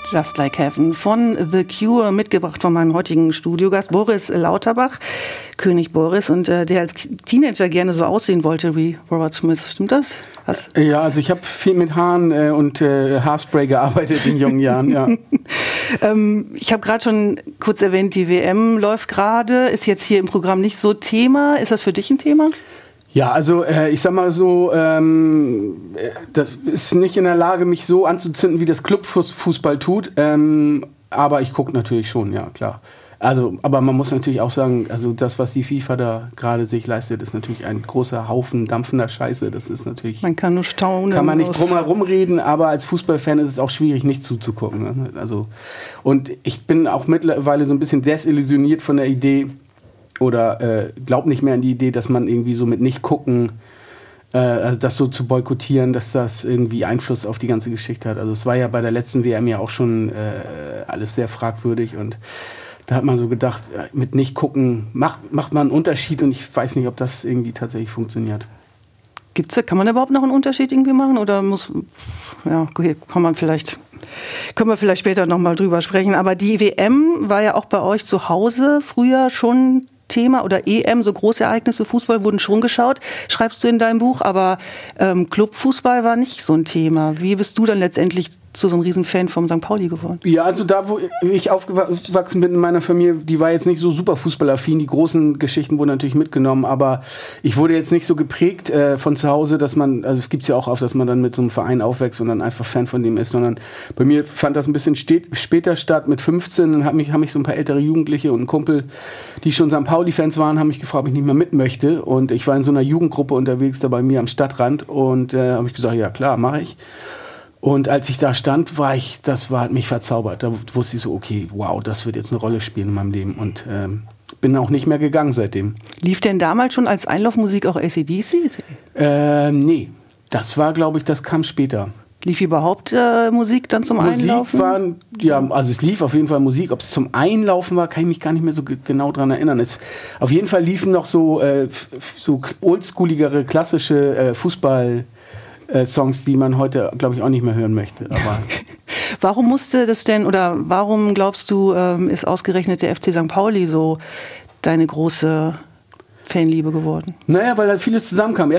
Just Like Heaven von The Cure, mitgebracht von meinem heutigen Studiogast Boris Lauterbach, König Boris, und der als Teenager gerne so aussehen wollte wie Robert Smith. Stimmt das? Was? Ja, also ich habe viel mit Haaren und Haarspray gearbeitet in jungen Jahren, ja. Ich habe gerade schon kurz erwähnt, die WM läuft gerade, ist jetzt hier im Programm nicht so Thema. Ist das für dich ein Thema? Ja, also ich sag mal so, das ist nicht in der Lage, mich so anzuzünden, wie das Clubfußball tut, aber ich gucke natürlich schon, ja, klar. Also, aber man muss natürlich auch sagen, also das, was die FIFA da gerade sich leistet, ist natürlich ein großer Haufen dampfender Scheiße. Das ist natürlich... Man kann nur staunen. Kann man nicht drum herum reden, aber als Fußballfan ist es auch schwierig, nicht zuzugucken. Ne? Also, und ich bin auch mittlerweile so ein bisschen desillusioniert von der Idee, oder glaub nicht mehr an die Idee, dass man irgendwie so mit nicht gucken, also das so zu boykottieren, dass das irgendwie Einfluss auf die ganze Geschichte hat. Also es war ja bei der letzten WM ja auch schon alles sehr fragwürdig, und da hat man so gedacht, mit nicht gucken macht man einen Unterschied, und ich weiß nicht, ob das irgendwie tatsächlich funktioniert. Kann man überhaupt noch einen Unterschied irgendwie machen, oder okay, können wir vielleicht später nochmal drüber sprechen, aber die WM war ja auch bei euch zu Hause früher schon Thema, oder EM, so Großereignisse, Fußball wurden schon geschaut, schreibst du in deinem Buch, aber Clubfußball war nicht so ein Thema. Wie bist du dann letztendlich zu so einem Riesenfan vom St. Pauli geworden? Ja, also da, wo ich aufgewachsen bin in meiner Familie, die war jetzt nicht so super fußballaffin. Die großen Geschichten wurden natürlich mitgenommen, aber ich wurde jetzt nicht so geprägt von zu Hause, dass man, also es gibt's ja auch oft, dass man dann mit so einem Verein aufwächst und dann einfach Fan von dem ist, sondern bei mir fand das ein bisschen später statt, mit 15, dann haben mich so ein paar ältere Jugendliche und ein Kumpel, die schon St. Pauli-Fans waren, haben mich gefragt, ob ich nicht mehr mit möchte, und ich war in so einer Jugendgruppe unterwegs, da bei mir am Stadtrand, und habe ich gesagt, ja klar, mache ich. Und als ich da stand, hat mich verzaubert. Da wusste ich so, okay, wow, das wird jetzt eine Rolle spielen in meinem Leben, und bin auch nicht mehr gegangen seitdem. Lief denn damals schon als Einlaufmusik auch AC/DC? Nee, das kam später. Lief überhaupt Musik dann zum Einlaufen? Es lief auf jeden Fall Musik. Ob es zum Einlaufen war, kann ich mich gar nicht mehr so genau dran erinnern. Auf jeden Fall liefen noch so oldschooligere, klassische Fußball-Songs, die man heute, glaube ich, auch nicht mehr hören möchte. Aber warum musste das denn, oder warum glaubst du, ist ausgerechnet der FC St. Pauli so deine große Fanliebe geworden? Naja, weil da vieles zusammenkam.